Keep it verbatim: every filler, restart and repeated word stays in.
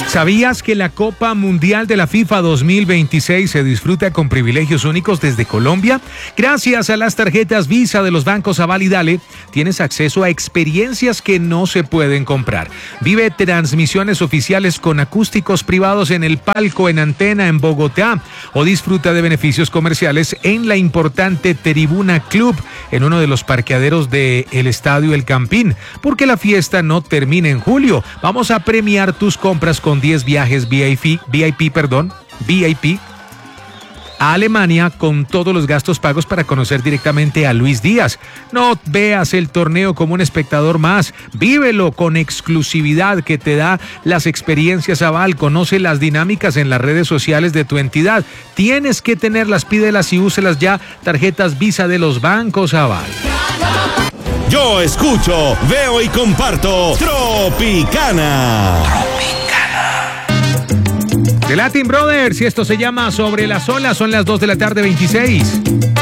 ¿Sabías que la Copa Mundial de la FIFA dos mil veintiséis se disfruta con privilegios únicos desde Colombia? Gracias a las tarjetas Visa de los bancos Aval y Dale, tienes acceso a experiencias que no se pueden comprar. Vive transmisiones oficiales con acústicos privados en el palco en Antena en Bogotá o disfruta de beneficios comerciales en la importante Tribuna Club en uno de los parqueaderos del Estadio El Campín, porque la fiesta no termina en julio. Vamos a premiar tus compras con diez viajes V I P, V I P, perdón, V I P a Alemania con todos los gastos pagos para conocer directamente a Luis Díaz. No veas el torneo como un espectador más, vívelo con exclusividad que te da las experiencias Aval. Conoce las dinámicas en las redes sociales de tu entidad. Tienes que tenerlas, pídelas y úselas ya. Tarjetas Visa de los bancos Aval. Yo escucho, veo y comparto Tropicana. The Latin Brothers, y esto se llama Sobre las Olas. Son las dos de la tarde, veintiséis.